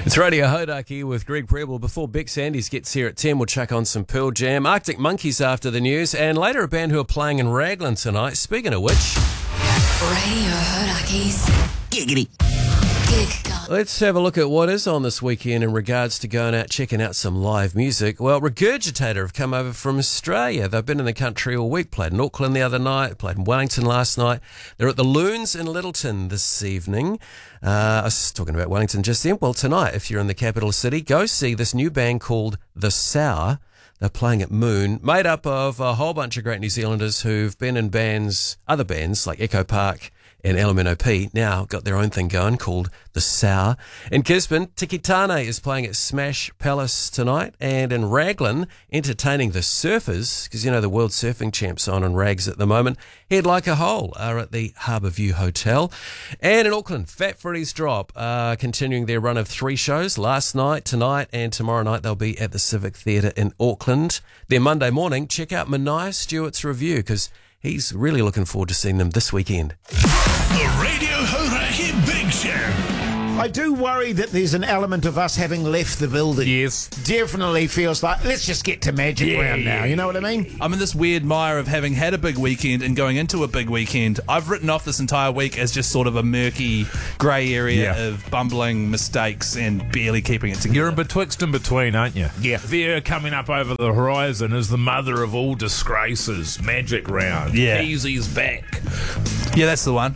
It's Radio Hodaki with Greg Preble. Before Beck Sandys gets here at 10, we'll chuck on some Pearl Jam, Arctic Monkeys after the news, and later a band who are playing in Raglan tonight. Speaking of which... Radio Hodaki's Giggity. Gig Gun. Let's have a look at what is on this weekend in regards to going out, checking out some live music. Well, Regurgitator have come over from Australia. They've been in the country all week, played in Auckland the other night, played in Wellington last night. They're at the Loons in Littleton this evening. I was talking about Wellington just then. Well, tonight, if you're in the capital city, go see this new band called The Sour. They're playing at Moon, made up of a whole bunch of great New Zealanders who've been in other bands like Echo Park and LMNOP, now got their own thing going called The Sour. In Gisborne, Tiki Tane is playing at Smash Palace tonight, and in Raglan, entertaining the Surfers, because you know the World Surfing Champs on in Rags at the moment. Head Like a Hole are at the Harbour View Hotel. And in Auckland, Fat Freddy's Drop are continuing their run of 3 shows. Last night, tonight, and tomorrow night they'll be at the Civic Theatre in Auckland. Then Monday morning, check out Mania Stewart's review, because he's really looking forward to seeing them this weekend. The Radio Hodaki Big Show. I do worry that there's an element of us having left the building. Yes. Definitely feels like, let's just get to Magic Round now. You know what I mean? I'm in this weird mire of having had a big weekend and going into a big weekend. I've written off this entire week as just sort of a murky grey area of bumbling mistakes and barely keeping it together. You're in betwixt and between, aren't you? Yeah. There coming up over the horizon is the mother of all disgraces, Magic Round. Yeah. Easy's back. Yeah, that's the one.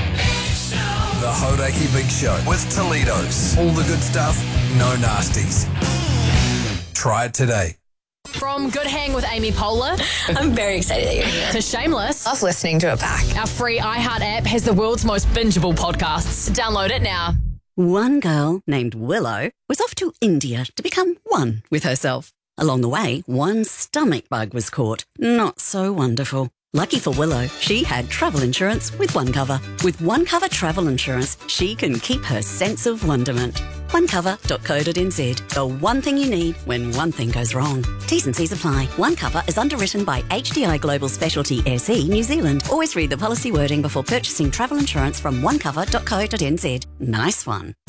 The Hodaki Big Show with Toledo's. All the good stuff, no nasties. Try it today. From Good Hang with Amy Poehler I'm very excited that you're here. to Shameless, Love listening to it back. our free iHeart app has the world's most bingeable podcasts. Download it now. One girl named Willow was off to India to become one with herself. Along the way, one stomach bug was caught. Not so wonderful. Lucky for Willow, she had travel insurance with OneCover. With OneCover travel insurance, she can keep her sense of wonderment. OneCover.co.nz. The one thing you need when one thing goes wrong. T's and C's apply. OneCover is underwritten by HDI Global Specialty SE New Zealand. Always read the policy wording before purchasing travel insurance from OneCover.co.nz. Nice one.